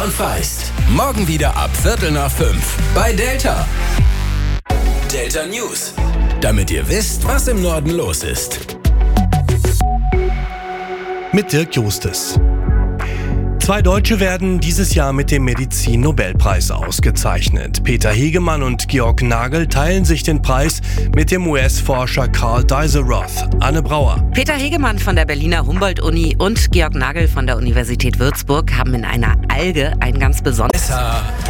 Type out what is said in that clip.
und Feist. Morgen wieder ab 4:45 bei Delta. Delta News. Damit ihr wisst, was im Norden los ist. Mit Dirk Justes. 2 Deutsche werden dieses Jahr mit dem Medizin-Nobelpreis ausgezeichnet. Peter Hegemann und Georg Nagel teilen sich den Preis mit dem US-Forscher Carl Dieselroth. Anne Brauer. Peter Hegemann von der Berliner Humboldt-Uni und Georg Nagel von der Universität Würzburg haben in einer Alge ein ganz besonderes